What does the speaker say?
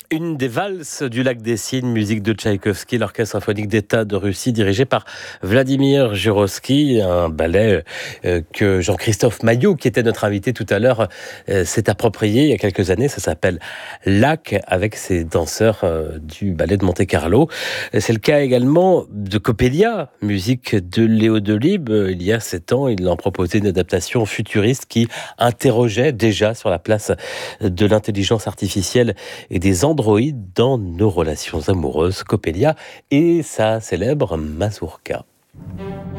Une des valses du lac des Cygnes, musique de Tchaïkovski, l'Orchestre symphonique d'État de Russie, dirigé par Vladimir Jurovsky, un ballet que Jean-Christophe Maillot, qui était notre invité tout à l'heure, s'est approprié il y a quelques années. Ça s'appelle Lac, avec ses danseurs du ballet de Monte-Carlo. C'est le cas également de Coppelia, musique de Léo Delibes. Il y a 7 ans, il en proposait une adaptation futuriste qui interrogeait déjà sur la place de l'intelligence artificielle et des androïdes dans nos relations amoureuses, Coppelia et sa célèbre mazurka.